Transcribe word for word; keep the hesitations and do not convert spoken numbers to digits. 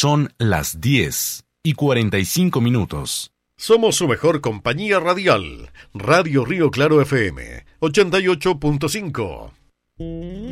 Son las diez y cuarenta y cinco minutos. Somos su mejor compañía radial. Radio Río Claro F M, ochenta y ocho punto cinco.